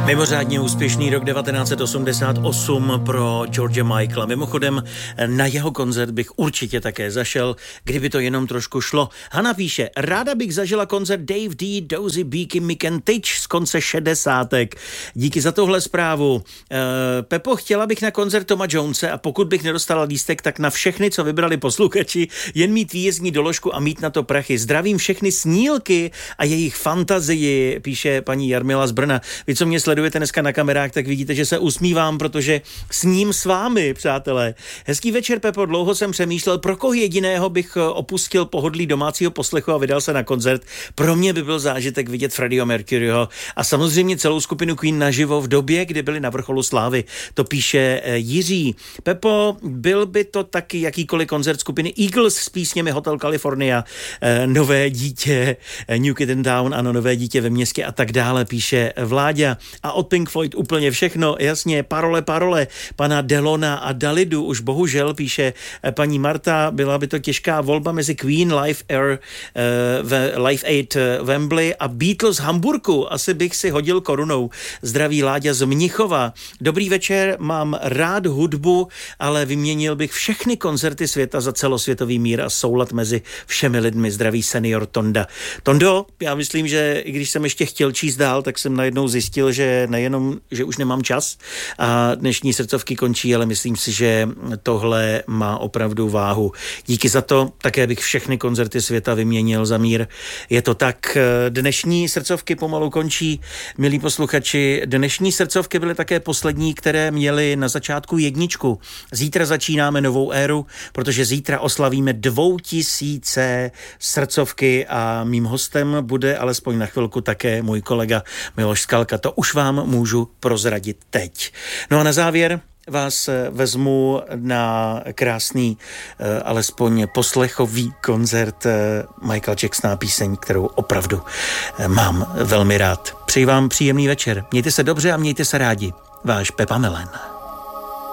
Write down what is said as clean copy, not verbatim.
Mimořádně úspěšný rok 1988 pro George Michaela. Mimochodem, na jeho koncert bych určitě také zašel, kdyby to jenom trošku šlo. Hana píše, ráda bych zažila koncert Dave D, Dozy, Beaky, Mick and Titch z konce 60. Díky za tohle zprávu. Pepo, chtěla bych na koncert Toma Jonese a pokud bych nedostala lístek, tak na všechny, co vybrali posluchači, jen mít výjezdní doložku a mít na to prachy. Zdravím všechny snílky a jejich fantazii, píše paní Jarmila z Brna. Vy, co mě sledujete dneska na kamerách, tak vidíte, že se usmívám, protože sním s vámi, přátelé. Hezký večer, Pepo, dlouho jsem přemýšlel, pro koho jediného bych opustil pohodlí domácího poslechu a vydal se na koncert. Pro mě by byl zážitek vidět Freddieho Mercuryho a samozřejmě celou skupinu Queen naživo v době, kdy byli na vrcholu slávy. To píše Jiří. Pepo, byl by to taky jakýkoliv koncert skupiny Eagles s písněmi Hotel California, Nové dítě, New Kid in Town, ano, Nové dítě ve městě a tak dále, píše Vláďa. A od Pink Floyd úplně všechno, jasně, parole, pana Delona a Dalidu, už bohužel, píše paní Marta, byla by to těžká volba mezi Queen, Live Aid Wembley a Beatles Hamburku, asi bych si hodil korunou. Zdraví Láďa z Mnichova. Dobrý večer, mám rád hudbu, ale vyměnil bych všechny koncerty světa za celosvětový mír a soulad mezi všemi lidmi. Zdraví senior Tonda. Tondo, já myslím, že i když jsem ještě chtěl číst dál, tak jsem najednou zjistil, že nejenom, že už nemám čas a dnešní srdcovky končí, ale myslím si, že tohle má opravdu váhu. Díky za to, také bych všechny koncerty světa vyměnil za mír. Je to tak, dnešní srdcovky pomalu končí. Milí posluchači, dnešní srdcovky byly také poslední, které měly na začátku jedničku. Zítra začínáme novou éru, protože zítra oslavíme 2000 srdcovky a mým hostem bude alespoň na chvilku také můj kolega Miloš Skalka. To už vám můžu prozradit teď. No a na závěr vás vezmu na krásný, alespoň poslechový koncert Michaela Jacksona, píseň, kterou opravdu mám velmi rád. Přeji vám příjemný večer. Mějte se dobře a mějte se rádi. Váš Pepa Milen.